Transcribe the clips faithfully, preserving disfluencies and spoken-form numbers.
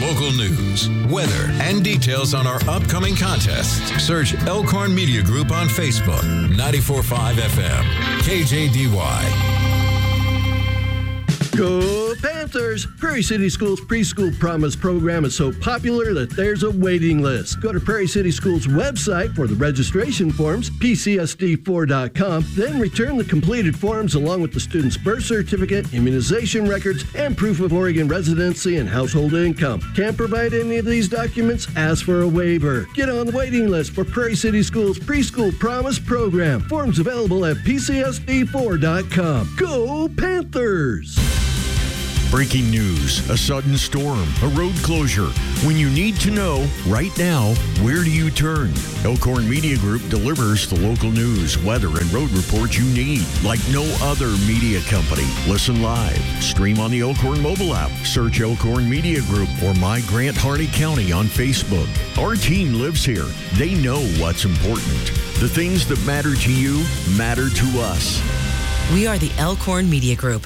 Local news, weather, and details on our upcoming contests. Search Elkhorn Media Group on Facebook. ninety-four point five F M. K J D Y. Go Panthers! Prairie City Schools Preschool Promise program is so popular that there's a waiting list. Go to Prairie City Schools website for the registration forms, P C S D four dot com, then return the completed forms along with the student's birth certificate, immunization records, and proof of Oregon residency and household income. Can't provide any of these documents? Ask for a waiver. Get on the waiting list for Prairie City Schools Preschool Promise program. Forms available at P C S D four dot com. Go Panthers! Breaking news, a sudden storm, a road closure. When you need to know right now, where do you turn? Elkhorn Media Group delivers the local news, weather, and road reports you need, like no other media company. Listen live, stream on the Elkhorn mobile app, search Elkhorn Media Group or My Grant Harney County on Facebook. Our team lives here. They know what's important. The things that matter to you matter to us. We are the Elkhorn Media Group.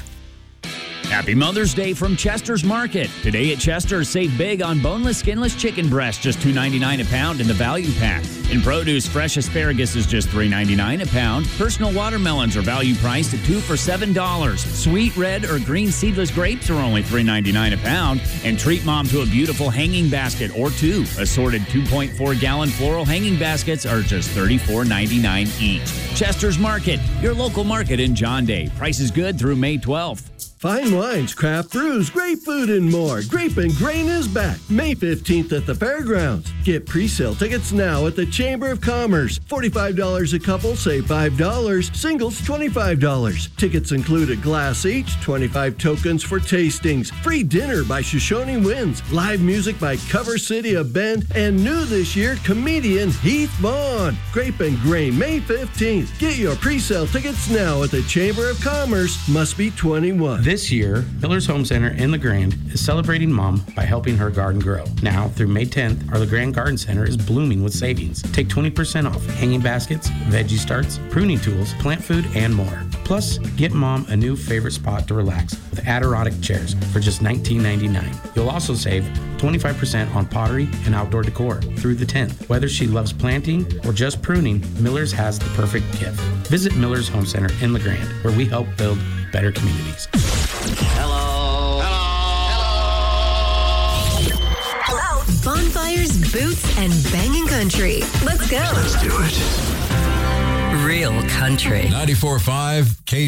Happy Mother's Day from Chester's Market. Today at Chester's, save big on boneless, skinless chicken breast, just two ninety-nine a pound in the value pack. In produce, fresh asparagus is just three ninety-nine a pound. Personal watermelons are value priced at two for seven dollars. Sweet red or green seedless grapes are only three ninety-nine a pound. And treat mom to a beautiful hanging basket or two. Assorted two point four gallon floral hanging baskets are just thirty-four ninety-nine each. Chester's Market, your local market in John Day. Price is good through May twelfth. Fine wines, craft brews, great food, and more. Grape and Grain is back May fifteenth at the fairgrounds. Get pre-sale tickets now at the Chamber of Commerce. forty-five dollars a couple, save five dollars. Singles, twenty-five dollars. Tickets include a glass each, twenty-five tokens for tastings, free dinner by Shoshone Winds, live music by Cover City of Bend, and new this year, comedian Heath Vaughn. Grape and Grain, May fifteenth. Get your pre-sale tickets now at the Chamber of Commerce. Must be twenty-one. This year, Miller's Home Center in LeGrand is celebrating Mom by helping her garden grow. Now, through May tenth, our LeGrand Garden Center is blooming with savings. Take twenty percent off hanging baskets, veggie starts, pruning tools, plant food, and more. Plus, get Mom a new favorite spot to relax with Adirondack chairs for just nineteen ninety-nine. You'll also save twenty-five percent on pottery and outdoor decor through the tenth. Whether she loves planting or just pruning, Miller's has the perfect gift. Visit Miller's Home Center in LeGrand, where we help build better communities. Hello. Hello. Hello. Bonfires, boots, and banging country. Let's go. Let's do it. Real country. ninety-four point five K